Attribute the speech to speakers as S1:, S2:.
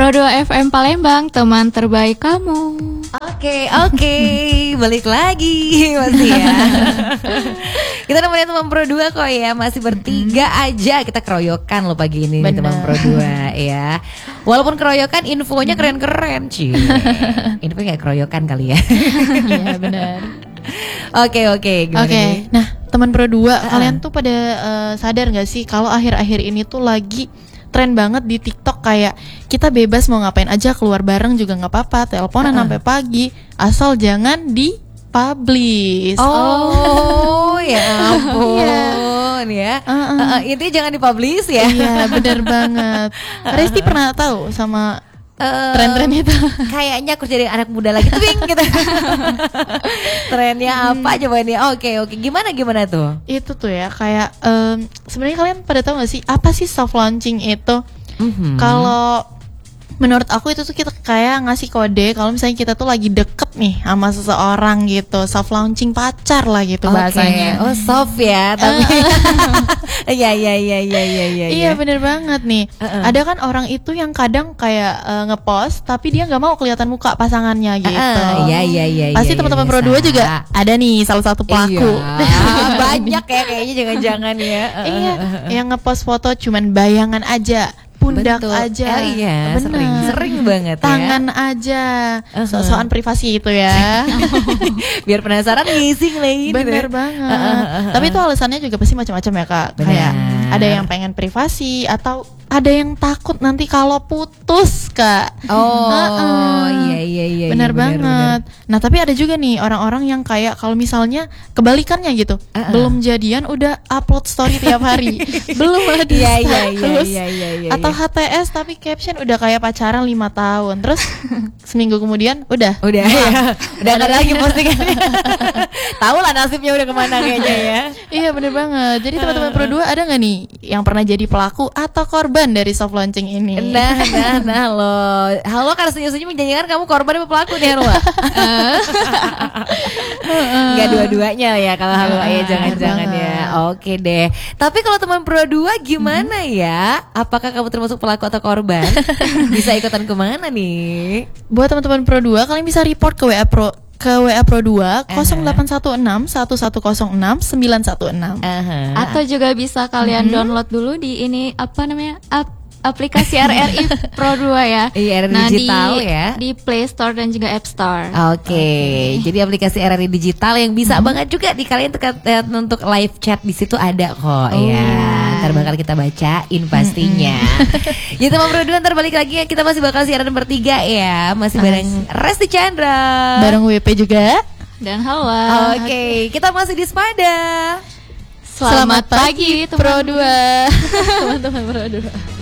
S1: 102 FM Palembang, teman terbaik kamu.
S2: Oke, balik lagi masih ya. Kita nemenin teman Pro 2 kok ya, masih bertiga aja. Kita keroyokan loh pagi ini nih teman Pro 2 ya. Walaupun keroyokan, infonya keren-keren Ci. Info gak keroyokan kali ya.
S1: Iya benar.
S2: Oke, gimana nih?
S3: Nah teman Pro 2, kalian tuh pada sadar gak sih kalau akhir-akhir ini tuh lagi tren banget di TikTok, kayak kita bebas mau ngapain aja, keluar bareng juga nggak apa-apa, teleponan sampai pagi, asal jangan dipublish.
S2: Oh ya ampun ya. Intinya jangan dipublish ya.
S3: Iya bener banget. Resti pernah tahu sama tren-tren itu?
S2: Kayaknya aku jadi anak muda lagi tuh gitu. Trennya apa coba nih? Oke. Gimana tuh?
S3: Itu tuh ya kayak sebenarnya kalian pada tahu gak sih apa sih soft launching itu? Kalau menurut aku itu tuh kita kayak ngasih kode kalau misalnya kita tuh lagi deket nih sama seseorang gitu, soft launching pacar lah gitu bahasanya.
S2: Oh soft ya, tapi
S3: Iya bener banget nih. Ada kan orang itu yang kadang kayak ngepost tapi dia nggak mau kelihatan muka pasangannya gitu.
S2: Iya.
S3: Pasti teman-teman Pro 2 juga ada nih salah satu pelaku.
S2: Banyak ya kayaknya, jangan-jangan ya.
S3: Iya, yang ngepost foto cuman bayangan aja, pundak aja,
S2: iya, sering banget
S3: tangan aja, soal privasi itu ya.
S2: Biar penasaran ngising lagi.
S3: Bener banget. Tapi itu alasannya juga pasti macam-macam ya kak.
S2: Bener.
S3: Kayak ada yang pengen privasi atau ada yang takut nanti kalau putus kak.
S2: Iya.
S3: Bener banget. Nah tapi ada juga nih orang-orang yang kayak kalau misalnya kebalikannya gitu, belum jadian udah upload story tiap hari, belum ada status.
S2: Iya.
S3: Atau HTS tapi caption udah kayak pacaran 5 tahun, terus seminggu kemudian udah
S2: nggak ada lagi postingan. Tahu lah nasibnya udah kemana kayaknya ya.
S3: Iya bener banget. Jadi teman-teman Pro 2 ada nggak nih yang pernah jadi pelaku atau korban dari soft launching ini?
S2: Nah lo. Halo karena senyum-senyum menjanjikan kamu korban atau pelaku nih Harwa? Gak dua-duanya ya kalau halo ya, jangan-jangan ya. Oke deh. Tapi kalau teman Pro 2 gimana ya? Apakah kamu termasuk pelaku atau korban? Bisa ikutan kemana nih?
S3: Buat teman-teman Pro 2, kalian bisa report ke WA Pro 2 0816 1106 916.
S1: Atau juga bisa kalian download dulu di ini apa namanya? Aplikasi RRI Pro 2 ya.
S2: Iya, RRI Digital ya.
S1: Di Play Store dan juga App Store.
S2: Oke. Jadi aplikasi RRI Digital yang bisa banget juga di kalian untuk live chat di situ ada kok ya. Ntar bakal kita bacain pastinya. Ya teman Pro 2, ntar balik lagi ya. Kita masih bakal siaran bertiga ya. Masih bareng Resti Chandra,
S3: bareng WP juga
S1: dan Hawa.
S2: Oke, kita masih di Spada.
S1: Selamat pagi
S3: Pro 2. Teman-teman Pro 2.